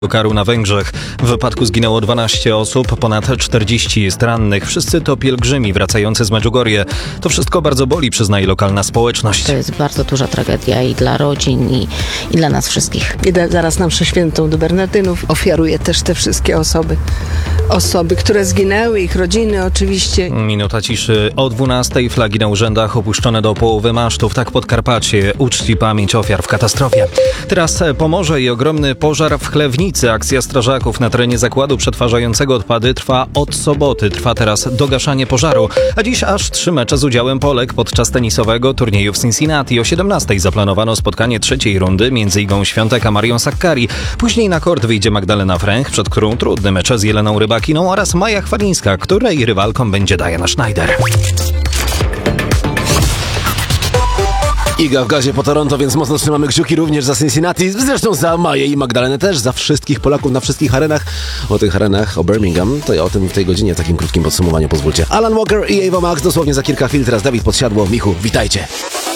Karu na Węgrzech. W wypadku zginęło 12 osób, ponad 40 jest rannych. Wszyscy to pielgrzymi wracający z Medjugorje. To wszystko bardzo boli, przyznaje lokalna społeczność. To jest bardzo duża tragedia i dla rodzin, i dla nas wszystkich. Idę zaraz na mszę świętą do Bernardynów. Ofiaruję też te wszystkie osoby, które zginęły, ich rodziny oczywiście. Minuta ciszy o 12:00. Flagi na urzędach opuszczone do połowy masztów. Tak Podkarpacie uczci pamięć ofiar w katastrofie. Teraz Pomorze i ogromny pożar w Chlewnicy. Akcja strażaków na terenie zakładu przetwarzającego odpady trwa od soboty. Trwa teraz dogaszanie pożaru. A dziś aż 3 mecze z udziałem Polek podczas tenisowego turnieju w Cincinnati. O 17:00 zaplanowano spotkanie trzeciej rundy między Igą Świątek a Marią Sakkari. Później na kort wyjdzie Magdalena Fręch, przed którą trudny mecze z Jeleną Rybakiną, oraz Maja Chwalińska, której rywalką będzie Diana Schneider. Iga w gazie po Toronto, więc mocno trzymamy kciuki również za Cincinnati, zresztą za Maję i Magdalenę też, za wszystkich Polaków na wszystkich arenach. O tych arenach, o Birmingham, to ja o tym w tej godzinie w takim krótkim podsumowaniu pozwólcie. Alan Walker i Ava Max dosłownie za kilka chwil. Teraz Dawid Podsiadło. Michu, witajcie.